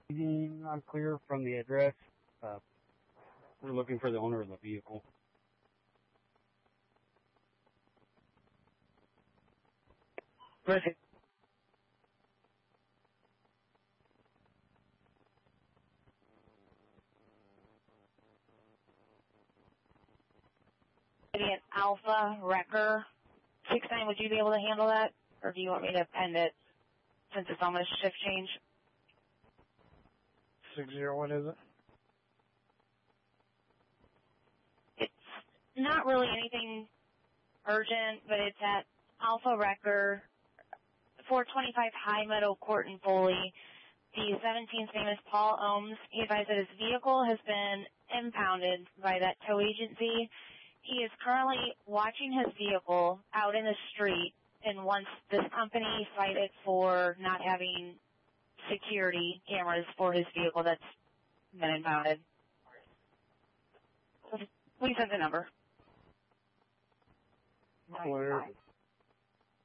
Unclear from the address. We're looking for the owner of the vehicle. Listen. An Alpha Wrecker 69, would you be able to handle that? Or do you want me to end it since it's almost shift change? 60, what is it? It's not really anything urgent, but it's at Alpha Wrecker, 425 High Meadow Court in Foley. The 17th name is Paul Ohms. He advised that his vehicle has been impounded by that tow agency. He is currently watching his vehicle out in the street, and once this company cited for not having security cameras for his vehicle that's been impounded. Please have the number. Where?